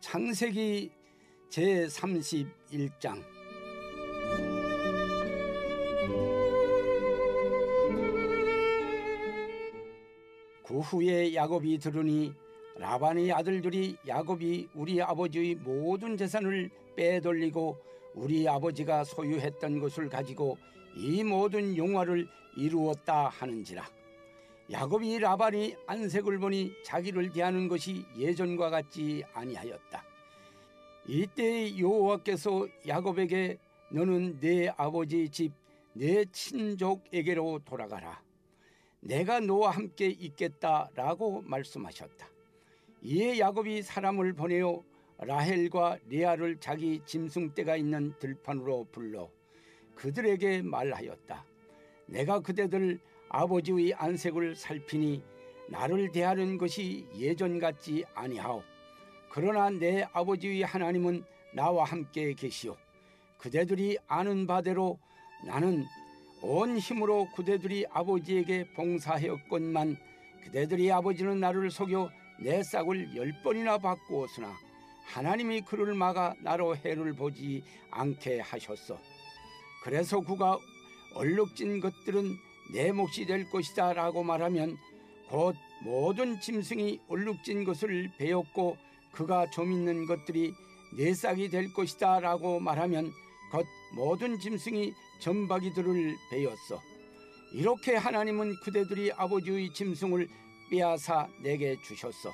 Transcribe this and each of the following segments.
창세기 제31장. 그 후에 야곱이 들으니 라반의 아들들이 야곱이 우리 아버지의 모든 재산을 빼돌리고 우리 아버지가 소유했던 것을 가지고 이 모든 용화를 이루었다 하는지라. 야곱이 라반의 안색을 보니 자기를 대하는 것이 예전과 같지 아니하였다. 이때 여호와께서 야곱에게 너는 내 아버지 집 내 친족에게로 돌아가라. 내가 너와 함께 있겠다라고 말씀하셨다. 이에 야곱이 사람을 보내어 라헬과 레아를 자기 짐승떼가 있는 들판으로 불러 그들에게 말하였다. 내가 그대들 아버지의 안색을 살피니 나를 대하는 것이 예전 같지 아니하오. 그러나 내 아버지의 하나님은 나와 함께 계시오. 그대들이 아는 바대로 나는 온 힘으로 그대들이 아버지에게 봉사하였건만 그대들이 아버지는 나를 속여 내 싹을 10번이나 바꾸었으나 하나님이 그를 막아 나로 해를 보지 않게 하셨소. 그래서 그가 얼룩진 것들은 내 몫이 될 것이다 라고 말하면 곧 모든 짐승이 얼룩진 것을 베었고 그가 좀 있는 것들이 내 싹이 될 것이다 라고 말하면 곧 모든 짐승이 점박이들을 베었어. 이렇게 하나님은 그대들이 아버지의 짐승을 빼앗아 내게 주셨어.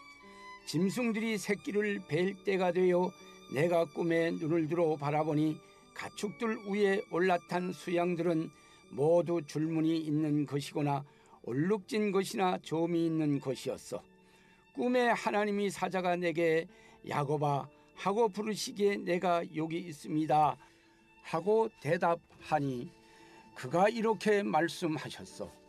짐승들이 새끼를 벨 때가 되어 내가 꿈에 눈을 들어 바라보니 가축들 위에 올라탄 수양들은 모두 줄무늬 있는 것이거나 얼룩진 것이나 점이 있는 것이었어. 꿈에 하나님이 사자가 내게 야곱아 하고 부르시기에 내가 여기 있습니다 하고 대답하니 그가 이렇게 말씀하셨어.